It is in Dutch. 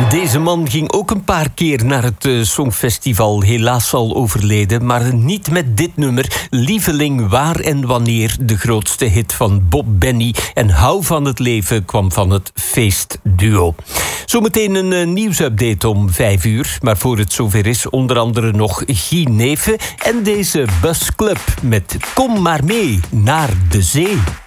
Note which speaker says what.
Speaker 1: Deze man ging ook een paar keer naar het Songfestival. Helaas al overleden, maar niet met dit nummer. Lieveling, waar en wanneer. De grootste hit van Bob Benny. En Hou van het leven kwam van het feestduo. Zometeen een nieuwsupdate om 5 uur. Maar voor het zover is, onder andere nog Guy Neven en deze Busclub met Kom maar mee naar de zee.